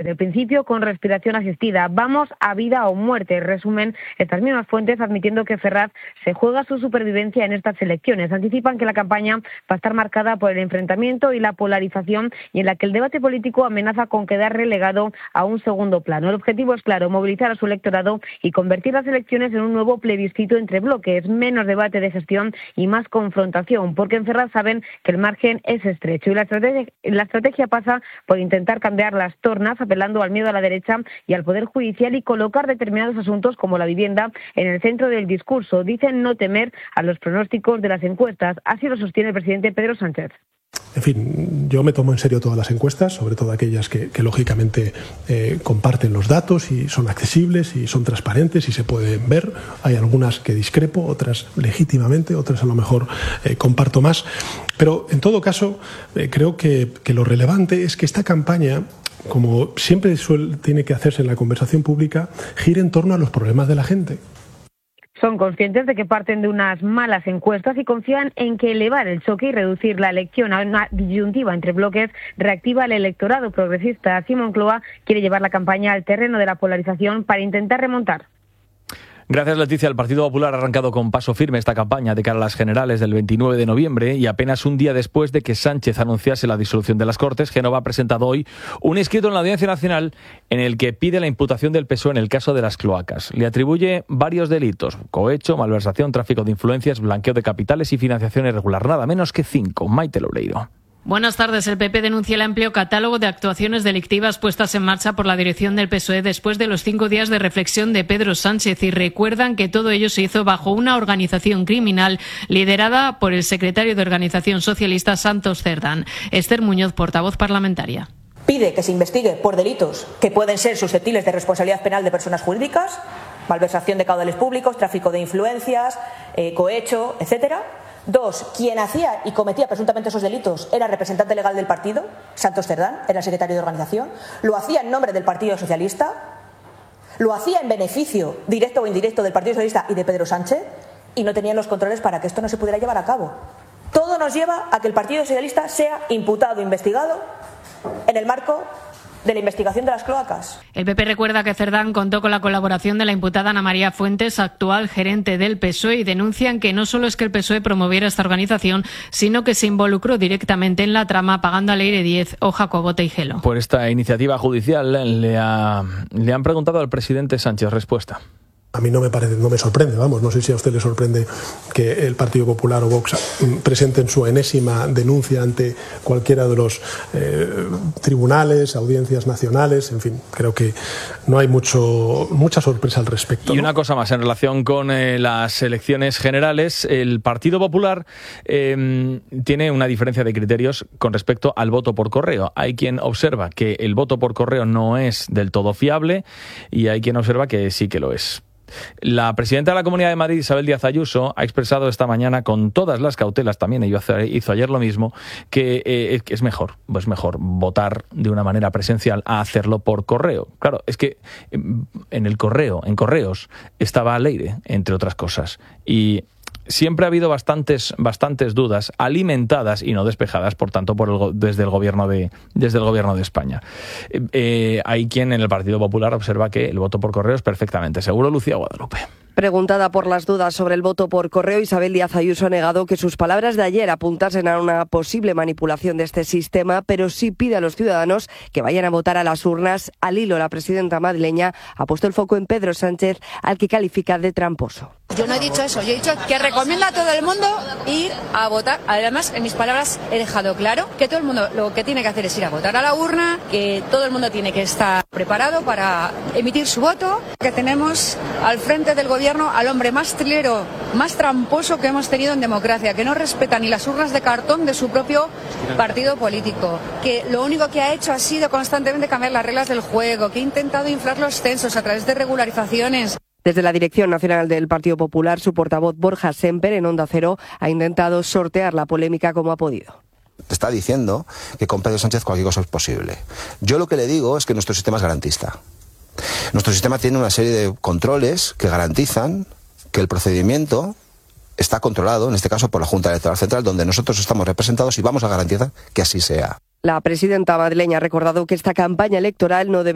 desde el principio con respiración asistida. Vamos a vida o muerte, resumen estas mismas fuentes, admitiendo que Ferraz se juega su supervivencia en estas elecciones. Anticipan que la campaña va a estar marcada por el enfrentamiento y la polarización, y en la que el debate político amenaza con quedar relegado a un segundo plano. El objetivo es claro: movilizar a su electorado y convertir las elecciones en un nuevo plebiscito entre bloques, menos debate de gestión y más confrontación, porque en Ferraz saben que el margen es estrecho y la estrategia pasa por intentar cambiar las tornas, apelando al miedo a la derecha y al Poder Judicial, y colocar determinados asuntos como la vivienda en el centro del discurso. Dicen no temer a los pronósticos de las encuestas. Así lo sostiene el presidente Pedro Sánchez. En fin, yo me tomo en serio todas las encuestas, sobre todo aquellas que lógicamente comparten los datos y son accesibles y son transparentes y se pueden ver. Hay algunas que discrepo, otras legítimamente, otras a lo mejor comparto más. Pero en todo caso, creo que lo relevante es que esta campaña, como siempre tiene que hacerse en la conversación pública, gire en torno a los problemas de la gente. Son conscientes de que parten de unas malas encuestas y confían en que elevar el choque y reducir la elección a una disyuntiva entre bloques reactiva al electorado progresista. Así, Moncloa quiere llevar la campaña al terreno de la polarización para intentar remontar. Gracias, Leticia. El Partido Popular ha arrancado con paso firme esta campaña de cara a las generales del 29 de noviembre y apenas un día después de que Sánchez anunciase la disolución de las Cortes, Génova ha presentado hoy un escrito en la Audiencia Nacional en el que pide la imputación del PSOE en el caso de las cloacas. Le atribuye varios delitos: cohecho, malversación, tráfico de influencias, blanqueo de capitales y financiación irregular. Nada menos que 5. Maite Loureiro. Buenas tardes. El PP denuncia el amplio catálogo de actuaciones delictivas puestas en marcha por la dirección del PSOE después de los 5 días de reflexión de Pedro Sánchez, y recuerdan que todo ello se hizo bajo una organización criminal liderada por el secretario de Organización Socialista, Santos Cerdán. Esther Muñoz, portavoz parlamentaria. Pide que se investigue por delitos que pueden ser susceptibles de responsabilidad penal de personas jurídicas, malversación de caudales públicos, tráfico de influencias, cohecho, etcétera. 2. Quien hacía y cometía presuntamente esos delitos era representante legal del partido, Santos Cerdán, era el secretario de organización, lo hacía en nombre del Partido Socialista, lo hacía en beneficio directo o indirecto del Partido Socialista y de Pedro Sánchez, y no tenían los controles para que esto no se pudiera llevar a cabo. Todo nos lleva a que el Partido Socialista sea imputado, investigado, en el marco de la investigación de las cloacas. El PP recuerda que Cerdán contó con la colaboración de la imputada Ana María Fuentes, actual gerente del PSOE, y denuncian que no solo es que el PSOE promoviera esta organización, sino que se involucró directamente en la trama, pagando a Leire Díez o Jacobo Teijelo. Por esta iniciativa judicial le han preguntado al presidente Sánchez. Respuesta. A mí no me sorprende, vamos, no sé si a usted le sorprende que el Partido Popular o Vox presenten su enésima denuncia ante cualquiera de los tribunales, audiencias nacionales, en fin, creo que no hay mucha sorpresa al respecto. Y una cosa más, en relación con las elecciones generales, el Partido Popular tiene una diferencia de criterios con respecto al voto por correo. Hay quien observa que el voto por correo no es del todo fiable y hay quien observa que sí que lo es. La presidenta de la Comunidad de Madrid, Isabel Díaz Ayuso, ha expresado esta mañana, con todas las cautelas, también hizo ayer lo mismo, que es mejor votar de una manera presencial a hacerlo por correo. Claro, es que en correos estaba Leire, entre otras cosas, y siempre ha habido bastantes dudas alimentadas y no despejadas, por tanto, desde el gobierno de España. Hay quien en el Partido Popular observa que el voto por correo es perfectamente seguro. Lucía Guadalupe. Preguntada por las dudas sobre el voto por correo, Isabel Díaz Ayuso ha negado que sus palabras de ayer apuntasen a una posible manipulación de este sistema, pero sí pide a los ciudadanos que vayan a votar a las urnas. Al hilo, la presidenta madrileña ha puesto el foco en Pedro Sánchez, al que califica de tramposo. Yo no he dicho eso, yo he dicho que recomiendo a todo el mundo ir a votar. Además, en mis palabras he dejado claro que todo el mundo lo que tiene que hacer es ir a votar a la urna, que todo el mundo tiene que estar preparado para emitir su voto, que tenemos al frente del gobierno al hombre más trilero, más tramposo que hemos tenido en democracia, que no respeta ni las urnas de cartón de su propio partido político, que lo único que ha hecho ha sido constantemente cambiar las reglas del juego, que ha intentado inflar los censos a través de regularizaciones. Desde la Dirección Nacional del Partido Popular, su portavoz Borja Semper, en Onda Cero, ha intentado sortear la polémica como ha podido. Te está diciendo que con Pedro Sánchez cualquier cosa es posible. Yo lo que le digo es que nuestro sistema es garantista. Nuestro sistema tiene una serie de controles que garantizan que el procedimiento está controlado, en este caso por la Junta Electoral Central, donde nosotros estamos representados, y vamos a garantizar que así sea. La presidenta madrileña ha recordado que esta campaña electoral no debe